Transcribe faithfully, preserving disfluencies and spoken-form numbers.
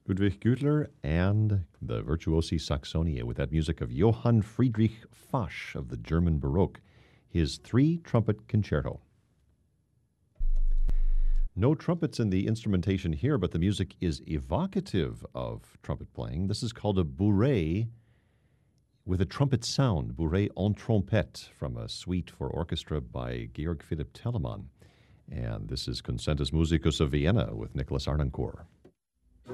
Ludwig Gütler and the Virtuosi Saxonia with that music of Johann Friedrich Fasch of the German Baroque, his three-trumpet concerto. No trumpets in the instrumentation here, but the music is evocative of trumpet playing. This is called a bourrée with a trumpet sound, bourrée en trompette, from a suite for orchestra by Georg Philipp Telemann. And this is Concentus Musicus of Vienna with Nicholas Arnoncourt.